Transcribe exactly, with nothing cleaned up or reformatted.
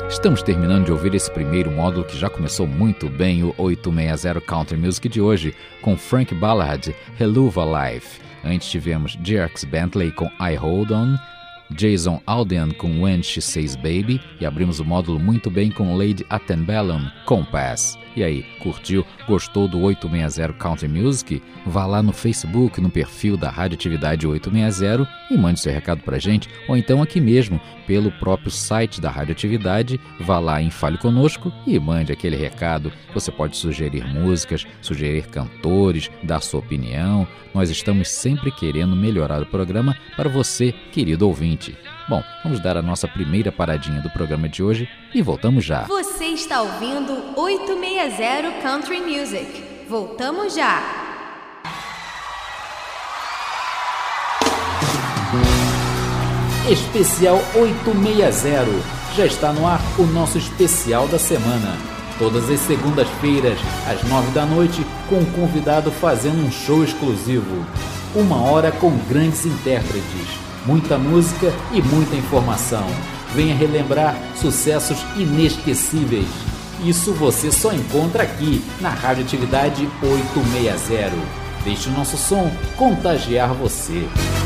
Estamos terminando de ouvir esse primeiro módulo que já começou muito bem, o oito sessenta Country Music de hoje, com Frank Ballard, Helluva Life. Antes tivemos Dierks Bentley com I Hold On, Jason Aldean com When She Says Baby e abrimos o módulo muito bem com Lady Antebellum, Compass. E aí, curtiu? Gostou do oito sessenta Country Music? Vá lá no Facebook, no perfil da Radioatividade oito sessenta e mande seu recado pra gente, ou então aqui mesmo, pelo próprio site da Radioatividade, vá lá em Fale Conosco e mande aquele recado. Você pode sugerir músicas, sugerir cantores, dar sua opinião. Nós estamos sempre querendo melhorar o programa para você, querido ouvinte. Bom, vamos dar a nossa primeira paradinha do programa de hoje e voltamos já. Você está ouvindo oito sessenta Country Music. Voltamos já. Especial oito sessenta. Já está no ar o nosso especial da semana. Todas as segundas-feiras, às nove da noite, com um convidado fazendo um show exclusivo. Uma hora com grandes intérpretes, muita música e muita informação. Venha relembrar sucessos inesquecíveis. Isso você só encontra aqui na Radioatividade oito sessenta. Deixe o nosso som contagiar você.